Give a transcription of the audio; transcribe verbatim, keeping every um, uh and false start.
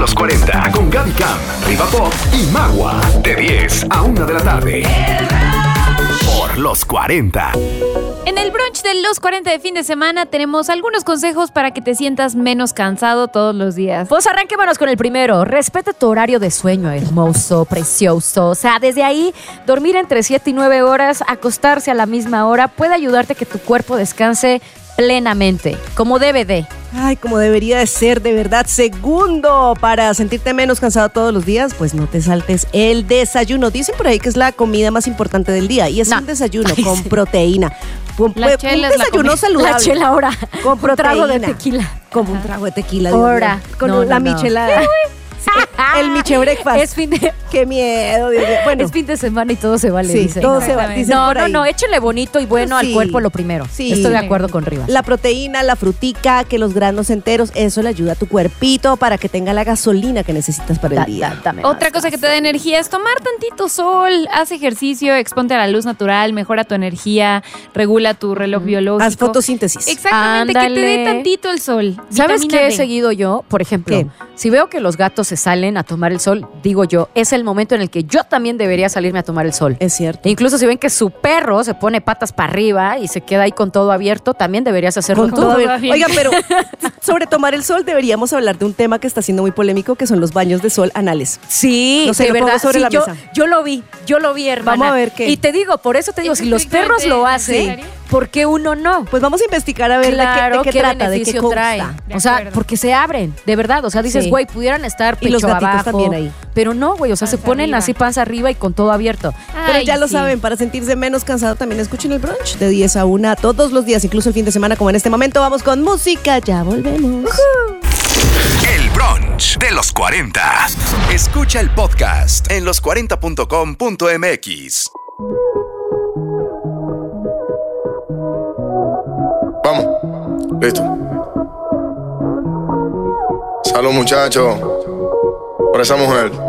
los cuarenta con Gaby Cam, Riva Pop y Magua. De diez a una de la tarde. Por los cuarenta. En el brunch de los cuarenta de fin de semana tenemos algunos consejos para que te sientas menos cansado todos los días. Pues arranquémonos con el primero. Respeta tu horario de sueño, hermoso, precioso. O sea, desde ahí, dormir entre siete y nueve horas, acostarse a la misma hora, puede ayudarte a que tu cuerpo descanse plenamente, como debe de. Ay, como debería de ser, de verdad. Segundo, para sentirte menos cansado todos los días, pues no te saltes el desayuno. Dicen por ahí que es la comida más importante del día y es no. un desayuno Ay, con sí. proteína. Un, La chela un es la desayuno comida. saludable. La chela ahora. Con Un proteína. trago de tequila. Como un trago de tequila. Ahora. Dios mío. Con No, la no, no. michelada. Sí, el Miche Breakfast. Es fin de... Qué miedo, Dios mío. Bueno, Es fin de semana y todo se vale, sí, dice. todo se va. Dicen No, por no, ahí. no, échale bonito y bueno Sí. al cuerpo lo primero. Sí. Estoy de acuerdo con Rivas. La proteína, la frutica, que los granos enteros, eso le ayuda a tu cuerpito para que tenga la gasolina que necesitas para el Da- día. da- dame Otra más, cosa que más. te da energía es tomar tantito sol, haz ejercicio, exponte a la luz natural, mejora tu energía, regula tu reloj biológico. Haz fotosíntesis. Exactamente, que te dé Ándale. tantito el sol. ¿Sabes Vitamina qué he D. seguido yo? Por ejemplo, ¿Qué? si veo que los gatos se salen a tomar el sol, digo yo, es el momento en el que yo también debería salirme a tomar el sol. Es cierto. E incluso si ven que su perro se pone patas para arriba y se queda ahí con todo abierto, también deberías hacerlo Con tú. todo Todo bien. bien. Oiga, pero sobre tomar el sol deberíamos hablar de un tema que está siendo muy polémico, que son los baños de sol anales. Sí, No sé, de lo pongo verdad. sobre sí, la yo, mesa. yo lo vi, yo lo vi, hermana. Vamos a ver qué. Y te digo, por eso te digo, si los perros lo hacen, ¿En serio? ¿por qué uno no? Pues vamos a investigar a ver Claro, de qué, de qué qué trata, de qué beneficio consta. trae. De O sea, acuerdo. porque se abren, de verdad. O sea, dices, Sí. güey, pudieran estar Y pecho los gatitos abajo. también ahí. Pero no, güey, o sea, se Panza ponen arriba. así panza arriba y con todo abierto. Pero Ay, ya lo sí. saben, para sentirse menos cansado también escuchen el brunch de diez a una todos los días, incluso el fin de semana como en este momento. Vamos con música, ya volvemos. El brunch de los cuarenta. Escucha el podcast en los cuarenta punto com punto m x. Vamos, listo. Salud, muchachos, por esa mujer.